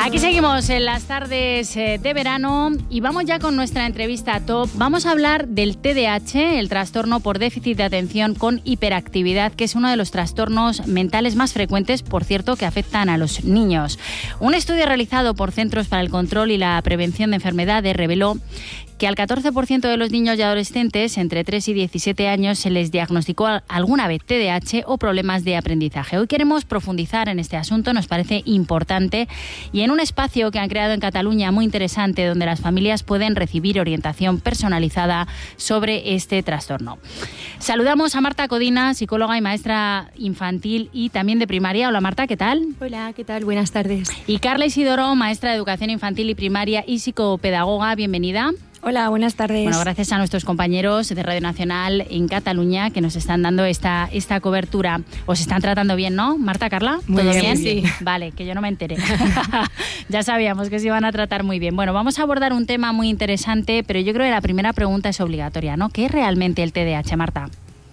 Aquí seguimos en las tardes de verano y vamos ya con nuestra entrevista top. Vamos a hablar del TDAH, el trastorno por déficit de atención con hiperactividad, que es uno de los trastornos mentales más frecuentes, por cierto, que afectan a los niños. Un estudio realizado por Centros para el Control y la Prevención de Enfermedades reveló que al 14% de los niños y adolescentes entre 3 y 17 años se les diagnosticó alguna vez TDAH o problemas de aprendizaje. Hoy queremos profundizar en este asunto, nos parece importante, y en un espacio que han creado en Cataluña muy interesante, donde las familias pueden recibir orientación personalizada sobre este trastorno. Saludamos a Marta Codina, psicóloga y maestra infantil y también de primaria. Hola Marta, ¿qué tal? Hola, ¿qué tal? Buenas tardes. Y Carla Isidoro, maestra de educación infantil y primaria y psicopedagoga, bienvenida. Hola, buenas tardes. Bueno, gracias a nuestros compañeros de Radio Nacional en Cataluña que nos están dando esta cobertura. Os están tratando bien, ¿no? Marta, Carla, ¿todo bien? Sí. Vale, que yo no me enteré. Ya sabíamos que se iban a tratar muy bien. Bueno, vamos a abordar un tema muy interesante, pero yo creo que la primera pregunta es obligatoria, ¿no? ¿Qué es realmente el TDAH, Marta?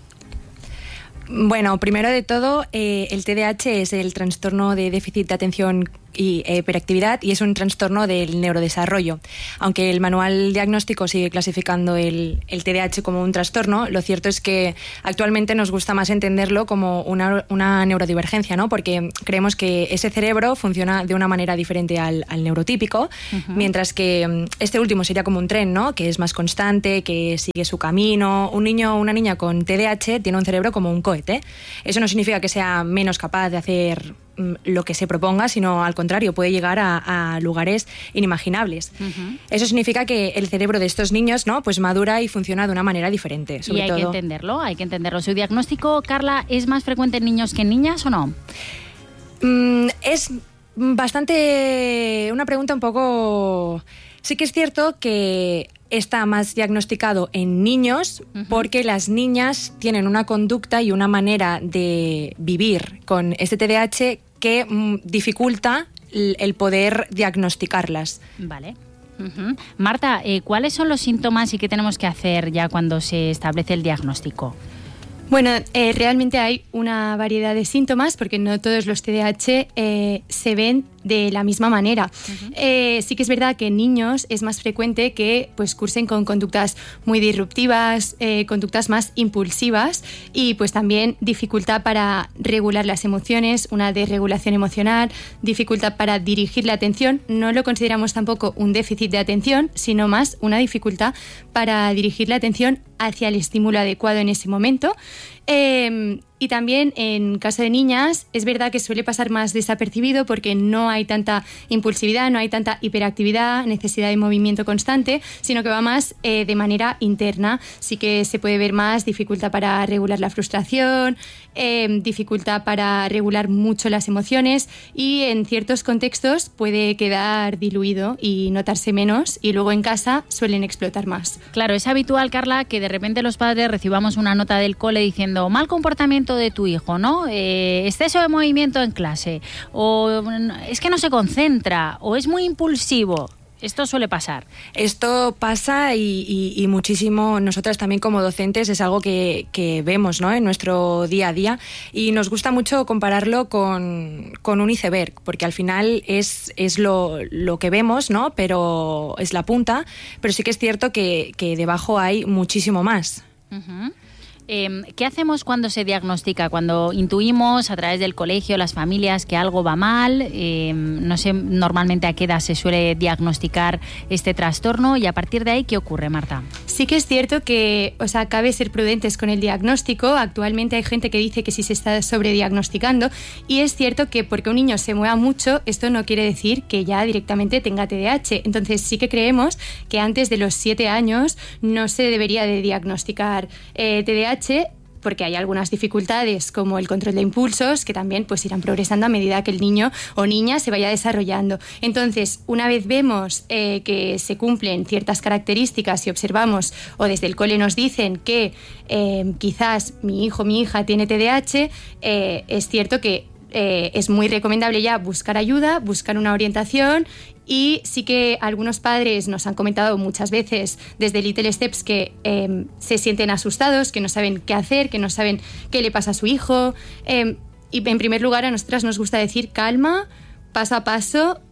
Bueno, primero de todo, el TDAH es el trastorno de déficit de atención y hiperactividad y es un trastorno del neurodesarrollo. Aunque el manual diagnóstico sigue clasificando el TDAH como un trastorno, lo cierto es que actualmente nos gusta más entenderlo como una neurodivergencia, ¿no? Porque creemos que ese cerebro funciona de una manera diferente al neurotípico, mientras que este último sería como un tren, ¿no? Que es más constante, que sigue su camino. Un niño o una niña con TDAH tiene un cerebro como un cohete. Eso no significa que sea menos capaz de hacer lo que se proponga, sino al contrario, puede llegar a lugares inimaginables. Eso significa que el cerebro de estos niños, ¿no? Pues madura y funciona de una manera diferente. Y hay que entenderlo. ¿Su diagnóstico, Carla, es más frecuente en niños que en niñas o no? Es bastante una pregunta un poco... Sí que es cierto que está más diagnosticado en niños porque las niñas tienen una conducta y una manera de vivir con este TDAH que dificulta el poder diagnosticarlas. Vale. Marta, ¿cuáles son los síntomas y qué tenemos que hacer ya cuando se establece el diagnóstico? Bueno, realmente hay una variedad de síntomas porque no todos los TDAH se ven de la misma manera. Sí que es verdad que en niños es más frecuente que pues cursen con conductas muy disruptivas, conductas más impulsivas y pues también dificultad para regular las emociones, una desregulación emocional, dificultad para dirigir la atención. No lo consideramos tampoco un déficit de atención, sino más una dificultad para dirigir la atención hacia el estímulo adecuado en ese momento. Y también en caso de niñas es verdad que suele pasar más desapercibido porque no hay tanta impulsividad, no hay tanta hiperactividad, necesidad de movimiento constante, sino que va más de manera interna. Sí que se puede ver más dificultad para regular la frustración, dificultad para regular mucho las emociones y en ciertos contextos puede quedar diluido y notarse menos y luego en casa suelen explotar más. Claro, es habitual, Carla, que de repente los padres recibamos una nota del cole diciendo mal comportamiento de tu hijo, ¿no? Exceso de movimiento en clase, o es que no se concentra, o es muy impulsivo. Esto suele pasar. Esto pasa y muchísimo. Nosotras también como docentes es algo que vemos, ¿no? En nuestro día a día y nos gusta mucho compararlo con un iceberg, porque al final es lo que vemos, ¿no? Pero es la punta, pero sí que es cierto que debajo hay muchísimo más. ¿Qué hacemos cuando se diagnostica? Cuando intuimos a través del colegio, las familias, que algo va mal, no sé normalmente a qué edad se suele diagnosticar este trastorno y a partir de ahí, ¿qué ocurre, Marta? Sí que es cierto que, cabe ser prudentes con el diagnóstico. Actualmente hay gente que dice que sí se está sobrediagnosticando y es cierto que porque un niño se mueva mucho, esto no quiere decir que ya directamente tenga TDAH. Entonces sí que creemos que antes de los 7 años no se debería de diagnosticar TDAH porque hay algunas dificultades como el control de impulsos que también pues irán progresando a medida que el niño o niña se vaya desarrollando. Entonces, una vez vemos que se cumplen ciertas características y observamos o desde el cole nos dicen que quizás mi hijo o mi hija tiene TDAH, es cierto que es muy recomendable ya buscar ayuda, buscar una orientación. Y sí que algunos padres nos han comentado muchas veces desde Little Steps que se sienten asustados, que no saben qué hacer, que no saben qué le pasa a su hijo. Y en primer lugar a nosotras nos gusta decir calma, paso a paso,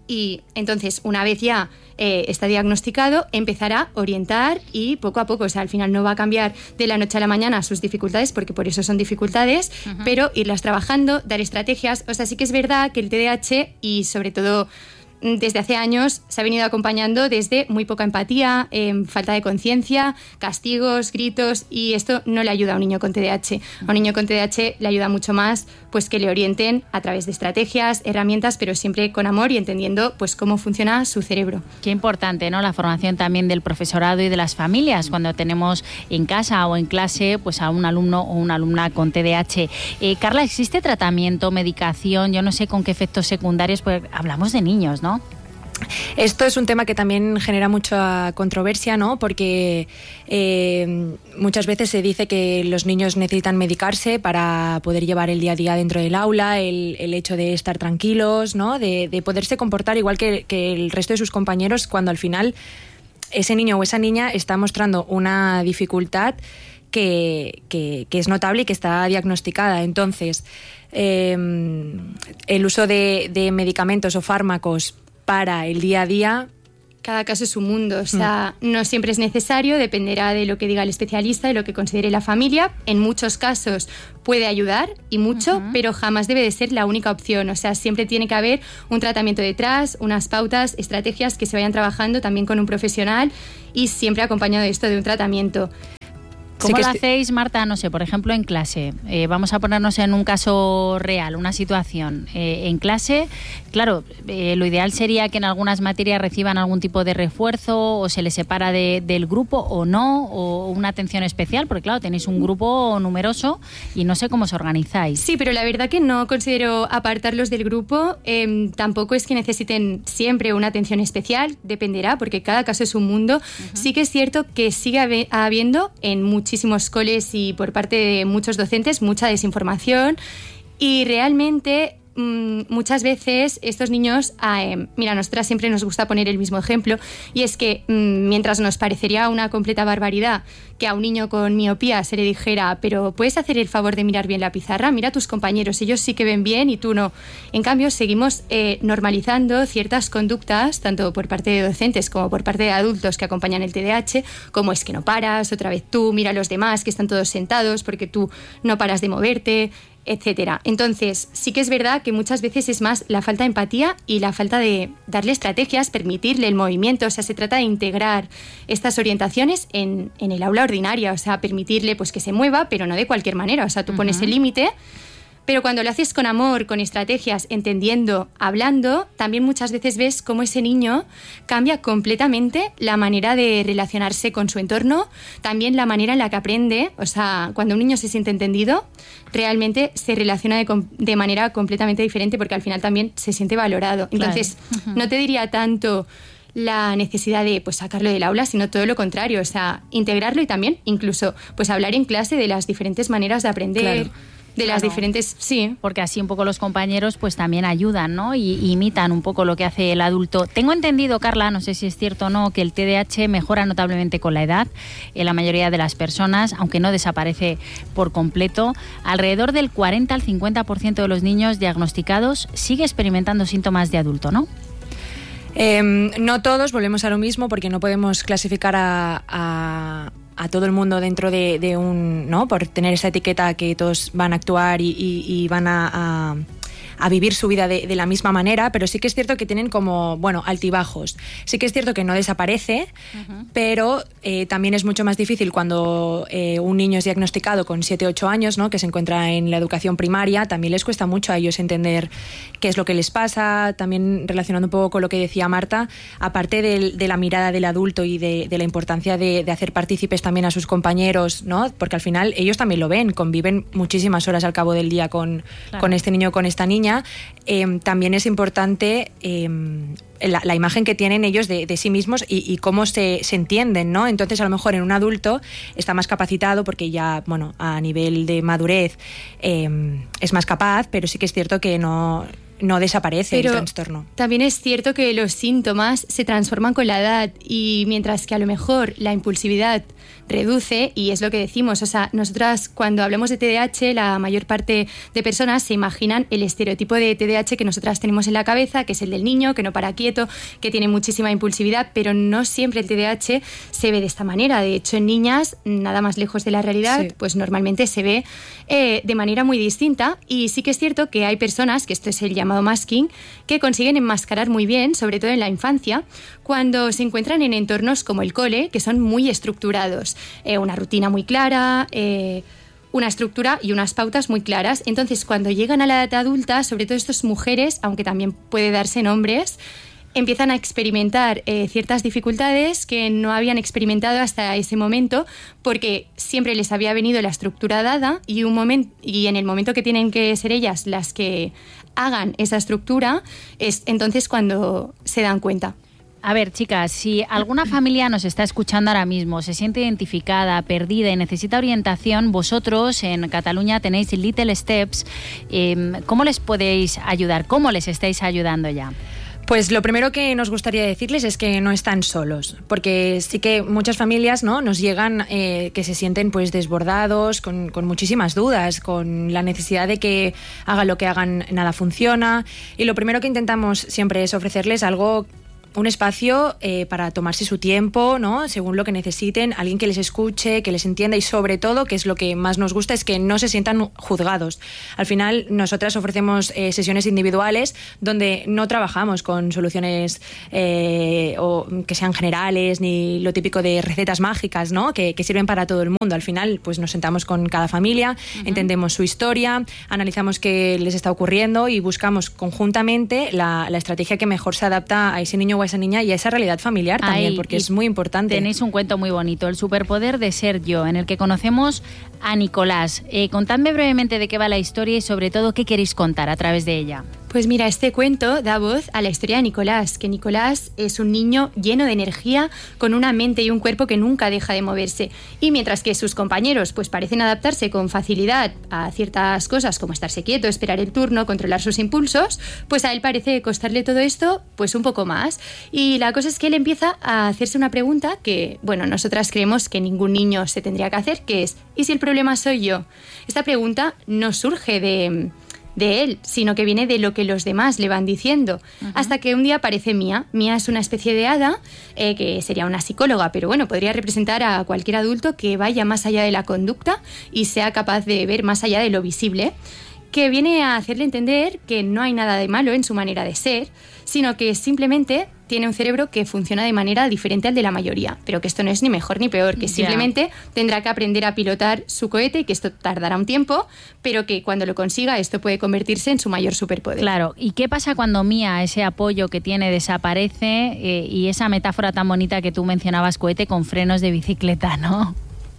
y entonces una vez ya está diagnosticado, empezará a orientar y poco a poco, o sea, al final no va a cambiar de la noche a la mañana sus dificultades, porque por eso son dificultades, pero irlas trabajando, dar estrategias. O sea, sí que es verdad que el TDAH y sobre todo desde hace años se ha venido acompañando desde muy poca empatía, falta de conciencia, castigos, gritos, y esto no le ayuda a un niño con TDAH. A un niño con TDAH le ayuda mucho más pues que le orienten a través de estrategias, herramientas, pero siempre con amor y entendiendo pues cómo funciona su cerebro. Qué importante, ¿no? La formación también del profesorado y de las familias cuando tenemos en casa o en clase pues a un alumno o una alumna con TDAH. Carla, ¿existe tratamiento, medicación? Yo no sé con qué efectos secundarios, pues hablamos de niños, ¿no? Esto es un tema que también genera mucha controversia, ¿no? Porque muchas veces se dice que los niños necesitan medicarse para poder llevar el día a día dentro del aula, el hecho de estar tranquilos, ¿no? De poderse comportar igual que el resto de sus compañeros, cuando al final ese niño o esa niña está mostrando una dificultad que es notable y que está diagnosticada. Entonces, el uso de medicamentos o fármacos para el día a día, cada caso es un mundo, o sea, no siempre es necesario, dependerá de lo que diga el especialista, de lo que considere la familia. En muchos casos puede ayudar y mucho, pero jamás debe de ser la única opción. O sea, siempre tiene que haber un tratamiento detrás, unas pautas, estrategias que se vayan trabajando también con un profesional y siempre acompañado de esto de un tratamiento. ¿Cómo lo hacéis, Marta? No sé, por ejemplo, en clase. Vamos a ponernos en un caso real, una situación. En clase, claro, lo ideal sería que en algunas materias reciban algún tipo de refuerzo o se les separa del grupo o no, o una atención especial, porque claro, tenéis un grupo numeroso y no sé cómo os organizáis. Sí, pero la verdad que no considero apartarlos del grupo. Tampoco es que necesiten siempre una atención especial, dependerá, porque cada caso es un mundo. Sí que es cierto que sigue habiendo en muchísimos coles y por parte de muchos docentes mucha desinformación y realmente muchas veces estos niños, mira, a nosotras siempre nos gusta poner el mismo ejemplo y es que mientras nos parecería una completa barbaridad que a un niño con miopía se le dijera pero puedes hacer el favor de mirar bien la pizarra, mira a tus compañeros, ellos sí que ven bien y tú no. En cambio seguimos normalizando ciertas conductas tanto por parte de docentes como por parte de adultos que acompañan el TDAH, como es que no paras, otra vez tú, mira a los demás que están todos sentados porque tú no paras de moverte, etcétera. Entonces, sí que es verdad que muchas veces es más la falta de empatía y la falta de darle estrategias, permitirle el movimiento. O sea, se trata de integrar estas orientaciones en el aula ordinaria. O sea, permitirle pues que se mueva, pero no de cualquier manera. O sea, tú pones el límite, pero cuando lo haces con amor, con estrategias, entendiendo, hablando, también muchas veces ves cómo ese niño cambia completamente la manera de relacionarse con su entorno, también la manera en la que aprende. O sea, cuando un niño se siente entendido, realmente se relaciona de manera completamente diferente porque al final también se siente valorado. Entonces, no te diría tanto la necesidad de pues sacarlo del aula, sino todo lo contrario, o sea, integrarlo y también incluso pues hablar en clase de las diferentes maneras de aprender. Claro. De las diferentes, sí. Porque así un poco los compañeros pues también ayudan, ¿no? Y imitan un poco lo que hace el adulto. Tengo entendido, Carla, no sé si es cierto o no, que el TDAH mejora notablemente con la edad en la mayoría de las personas, aunque no desaparece por completo. Alrededor del 40 al 50% de los niños diagnosticados sigue experimentando síntomas de adulto, ¿no? No todos, volvemos a lo mismo, porque no podemos clasificar a todo el mundo dentro de un, ¿no? Por tener esa etiqueta que todos van a actuar y van a vivir su vida de la misma manera, pero sí que es cierto que tienen como, bueno, altibajos. Sí que es cierto que no desaparece, pero también es mucho más difícil cuando un niño es diagnosticado con 7 o 8 años, ¿no? Que se encuentra en la educación primaria, también les cuesta mucho a ellos entender qué es lo que les pasa, también relacionando un poco con lo que decía Marta, aparte de la mirada del adulto y de la importancia de hacer partícipes también a sus compañeros, ¿no? Porque al final ellos también lo ven, conviven muchísimas horas al cabo del día con este niño o con esta niña. También es importante la imagen que tienen ellos de sí mismos y cómo se entienden, ¿no? Entonces, a lo mejor en un adulto está más capacitado porque ya, bueno, a nivel de madurez es más capaz, pero sí que es cierto que no no desaparece Pero el trastorno. También es cierto que los síntomas se transforman con la edad y mientras que a lo mejor la impulsividad reduce, y es lo que decimos, o sea, nosotras cuando hablamos de TDAH, la mayor parte de personas se imaginan el estereotipo de TDAH que nosotras tenemos en la cabeza, que es el del niño, que no para quieto, que tiene muchísima impulsividad, pero no siempre el TDAH se ve de esta manera. De hecho, en niñas, nada más lejos de la realidad, sí, pues normalmente se ve de manera muy distinta, y sí que es cierto que hay personas, que esto es el llamado masking, que consiguen enmascarar muy bien, sobre todo en la infancia, cuando se encuentran en entornos como el cole, que son muy estructurados. Una rutina muy clara, una estructura y unas pautas muy claras. Entonces, cuando llegan a la edad adulta, sobre todo estas mujeres, aunque también puede darse en hombres, empiezan a experimentar ciertas dificultades que no habían experimentado hasta ese momento, porque siempre les había venido la estructura dada y en el momento que tienen que ser ellas las que hagan esa estructura, es entonces cuando se dan cuenta. A ver, chicas, si alguna familia nos está escuchando ahora mismo, se siente identificada, perdida y necesita orientación, vosotros en Cataluña tenéis Little Steps. ¿Cómo les podéis ayudar? ¿Cómo les estáis ayudando ya? Pues lo primero que nos gustaría decirles es que no están solos, porque sí que muchas familias, ¿no?, nos llegan que se sienten pues desbordados, con muchísimas dudas, con la necesidad de que hagan lo que hagan, nada funciona, y lo primero que intentamos siempre es ofrecerles un espacio para tomarse su tiempo, ¿no?, según lo que necesiten, alguien que les escuche, que les entienda, y sobre todo, que es lo que más nos gusta, es que no se sientan juzgados. Al final, nosotras ofrecemos sesiones individuales donde no trabajamos con soluciones o que sean generales, ni lo típico de recetas mágicas, ¿no?, que sirven para todo el mundo. Al final, pues nos sentamos con cada familia, entendemos su historia, analizamos qué les está ocurriendo y buscamos conjuntamente la estrategia que mejor se adapta a ese niño o a esa niña y a esa realidad familiar también, porque es muy importante. Tenéis un cuento muy bonito, El superpoder de ser yo, en el que conocemos a Nicolás. Contadme brevemente de qué va la historia y sobre todo qué queréis contar a través de ella. Pues mira, este cuento da voz a la historia de Nicolás, que Nicolás es un niño lleno de energía, con una mente y un cuerpo que nunca deja de moverse. Y mientras que sus compañeros pues parecen adaptarse con facilidad a ciertas cosas como estarse quieto, esperar el turno, controlar sus impulsos, pues a él parece costarle todo esto pues un poco más. Y la cosa es que él empieza a hacerse una pregunta que, bueno, nosotras creemos que ningún niño se tendría que hacer, que es ¿y si el problema soy yo? Esta pregunta no surge de él, sino que viene de lo que los demás le van diciendo. Hasta que un día aparece Mía. Mía es una especie de hada, que sería una psicóloga, pero bueno, podría representar a cualquier adulto que vaya más allá de la conducta y sea capaz de ver más allá de lo visible, que viene a hacerle entender que no hay nada de malo en su manera de ser, sino que simplemente tiene un cerebro que funciona de manera diferente al de la mayoría, pero que esto no es ni mejor ni peor, que simplemente tendrá que aprender a pilotar su cohete y que esto tardará un tiempo, pero que cuando lo consiga esto puede convertirse en su mayor superpoder. Claro, ¿y qué pasa cuando Mía, ese apoyo que tiene, desaparece y esa metáfora tan bonita que tú mencionabas, cohete con frenos de bicicleta, ¿no?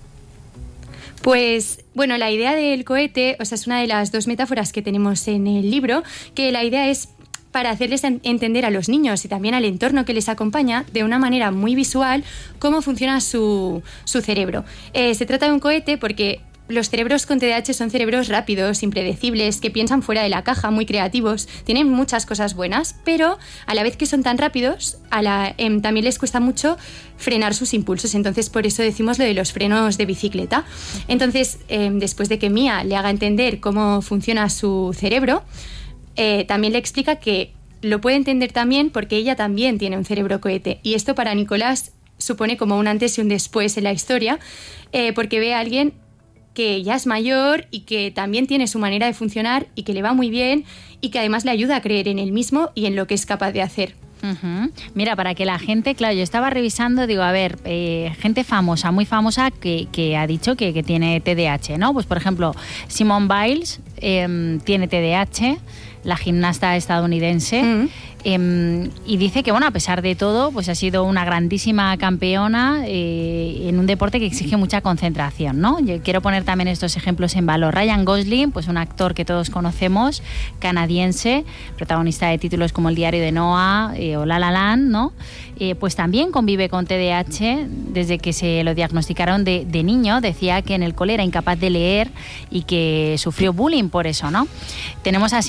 Pues bueno, la idea del cohete, o sea, es una de las dos metáforas que tenemos en el libro, que la idea es para hacerles entender a los niños y también al entorno que les acompaña de una manera muy visual cómo funciona su cerebro. Se trata de un cohete porque los cerebros con TDAH son cerebros rápidos, impredecibles, que piensan fuera de la caja, muy creativos, tienen muchas cosas buenas, pero a la vez que son tan rápidos, también les cuesta mucho frenar sus impulsos. Entonces, por eso decimos lo de los frenos de bicicleta. Entonces, después de que Mía le haga entender cómo funciona su cerebro, también le explica que lo puede entender también porque ella también tiene un cerebro cohete. Y esto para Nicolás supone como un antes y un después en la historia, porque ve a alguien que ya es mayor y que también tiene su manera de funcionar y que le va muy bien y que además le ayuda a creer en él mismo y en lo que es capaz de hacer. Mira, para que la gente, claro, yo estaba revisando, digo, a ver, gente famosa, muy famosa que ha dicho que tiene TDAH, ¿no? Pues por ejemplo, Simone Biles tiene TDAH, la gimnasta estadounidense, y dice que, bueno, a pesar de todo, pues ha sido una grandísima campeona en un deporte que exige mucha concentración, ¿no? Yo quiero poner también estos ejemplos en valor. Ryan Gosling, pues un actor que todos conocemos, canadiense, protagonista de títulos como El diario de Noah o La La Land, ¿no? Pues también convive con TDAH desde que se lo diagnosticaron de niño. Decía que en el cole era incapaz de leer y que sufrió bullying por eso, ¿no? Tenemos a Sylvester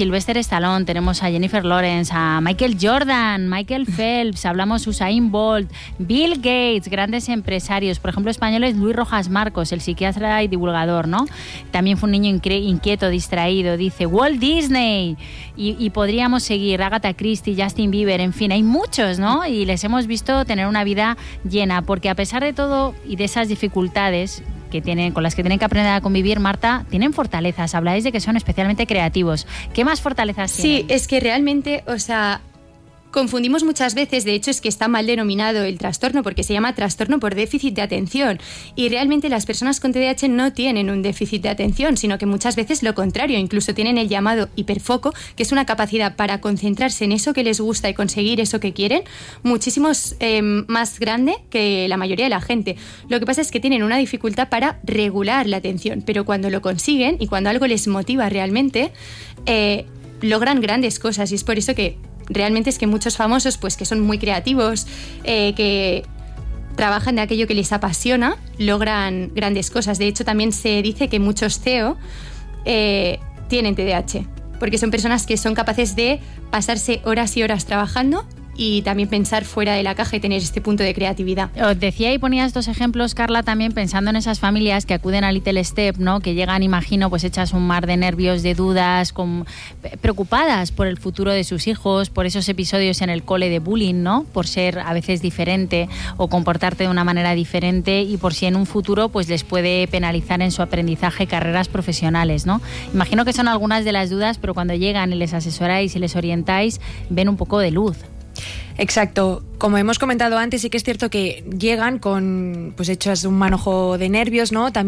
Stallone, tenemos a Jennifer Lawrence, a Michael Jordan, Michael Phelps, hablamos Usain Bolt, Bill Gates, grandes empresarios, por ejemplo, españoles, Luis Rojas Marcos, el psiquiatra y divulgador, ¿no? También fue un niño inquieto, distraído, dice Walt Disney, y podríamos seguir, Agatha Christie, Justin Bieber, en fin, hay muchos, ¿no? Y les hemos visto tener una vida llena, porque a pesar de todo y de esas dificultades con las que tienen que aprender a convivir, Marta, tienen fortalezas. Habláis de que son especialmente creativos. ¿Qué más fortalezas tienen? Sí, es que realmente, o sea, confundimos muchas veces, de hecho es que está mal denominado el trastorno porque se llama trastorno por déficit de atención, y realmente las personas con TDAH no tienen un déficit de atención, sino que muchas veces lo contrario, incluso tienen el llamado hiperfoco, que es una capacidad para concentrarse en eso que les gusta y conseguir eso que quieren, muchísimo más grande que la mayoría de la gente. Lo que pasa es que tienen una dificultad para regular la atención, pero cuando lo consiguen y cuando algo les motiva realmente, logran grandes cosas, y es por eso que realmente es que muchos famosos, pues que son muy creativos, que trabajan de aquello que les apasiona, logran grandes cosas. De hecho, también se dice que muchos CEO tienen TDAH, porque son personas que son capaces de pasarse horas y horas trabajando y también pensar fuera de la caja y tener este punto de creatividad. Os decía y ponías dos ejemplos, Carla, también pensando en esas familias que acuden a Little Step, ¿no? Que llegan, imagino, pues hechas un mar de nervios, de dudas, preocupadas por el futuro de sus hijos, por esos episodios en el cole de bullying, ¿no? Por ser a veces diferente o comportarte de una manera diferente, y por si en un futuro pues les puede penalizar en su aprendizaje, carreras profesionales, ¿no? Imagino que son algunas de las dudas, pero cuando llegan y les asesoráis y les orientáis, ven un poco de luz. Exacto. Como hemos comentado antes, sí que es cierto que llegan con, pues, hechos un manojo de nervios, ¿no? También